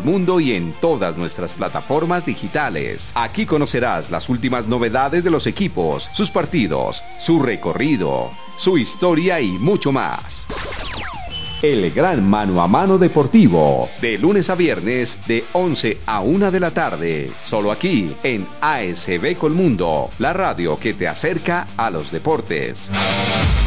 Colmundo y en todas nuestras plataformas digitales. Aquí conocerás las últimas novedades de los equipos, sus partidos, su recorrido, su historia y mucho más. El gran mano a mano deportivo, de lunes a viernes de 11 a 1 de la tarde, solo aquí en ASB Colmundo, la radio que te acerca a los deportes.